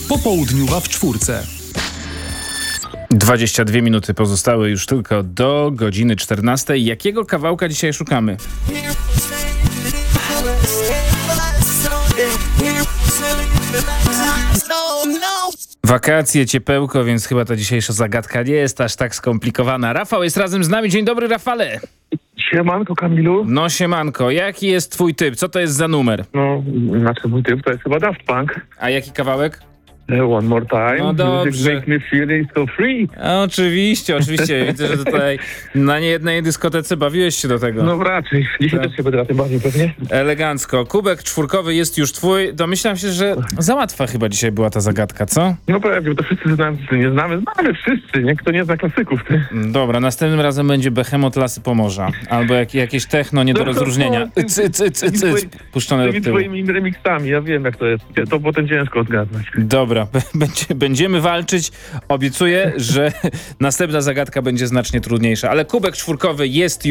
Popołudniowa w czwórce. 22 minuty pozostały już tylko do godziny 14. Jakiego kawałka dzisiaj szukamy? Wakacje, ciepełko, więc chyba ta dzisiejsza zagadka nie jest aż tak skomplikowana. Rafał jest razem z nami. Dzień dobry, Rafale. Siemanko, Kamilu. No siemanko, jaki jest twój typ? Co to jest za numer? No, znaczy mój typ to jest chyba Daft Punk. A jaki kawałek? One more time. No dobrze. Make me feel so free. Oczywiście. Widzę, że tutaj na niejednej dyskotece bawiłeś się do tego. No raczej. Dzisiaj też się będę na tym bawił pewnie. Elegancko. Kubek czwórkowy jest już twój. Domyślam się, że za łatwa chyba dzisiaj była ta zagadka, co? No pewnie, bo to wszyscy nie znamy wszyscy, nie? Kto nie zna klasyków, ty. Dobra, następnym razem będzie Behemoth Lasy Pomorza. Albo jakieś techno nie do rozróżnienia. Puszczone do Tymi tyłu. twoimi remixami, ja wiem jak to jest. To potem ciężko odgadnąć. Dobra, będziemy walczyć. Obiecuję, że następna zagadka będzie znacznie trudniejsza. Ale kubek czwórkowy jest